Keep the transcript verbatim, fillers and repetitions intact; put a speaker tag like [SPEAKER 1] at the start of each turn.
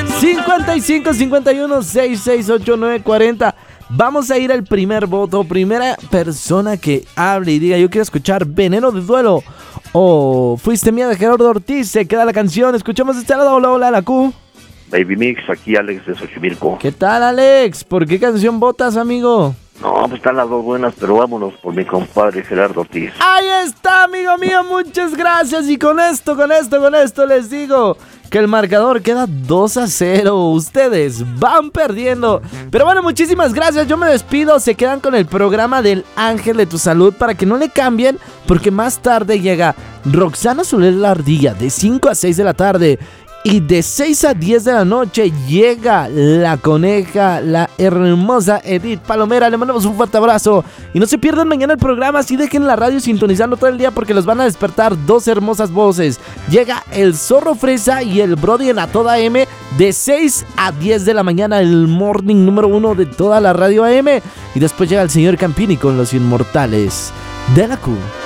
[SPEAKER 1] cincuenta y cinco, cincuenta y uno, sesenta y seis, ochenta y nueve, cuarenta. Vamos a ir al primer voto. Primera persona que hable y diga: yo quiero escuchar Veneno de Duelo o Fuiste Mía de Gerardo Ortiz. Se queda la canción. Escuchamos este lado. Hola, hola, la Q.
[SPEAKER 2] Baby Mix, aquí Alex de Xochimilco.
[SPEAKER 1] ¿Qué tal, Alex? ¿Por qué canción votas, amigo?
[SPEAKER 2] No, pues están las dos buenas, pero vámonos por mi compadre Gerardo Ortiz.
[SPEAKER 1] Ahí está, amigo mío, muchas gracias. Y con esto, con esto, con esto les digo que el marcador queda dos a cero. Ustedes van perdiendo. Pero bueno, muchísimas gracias. Yo me despido. Se quedan con el programa del Ángel de tu Salud para que no le cambien, porque más tarde llega Roxana Soler La Ardilla de cinco a seis de la tarde. Y de seis a diez de la noche llega la coneja, la hermosa Edith Palomera. Le mandamos un fuerte abrazo. Y no se pierdan mañana el programa, así dejen la radio sintonizando todo el día, porque los van a despertar dos hermosas voces. Llega el Zorro Fresa y el Brody en A Toda M de seis a diez de la mañana, el morning número uno de toda la radio A M. Y después llega el señor Campini con Los Inmortales de la Q.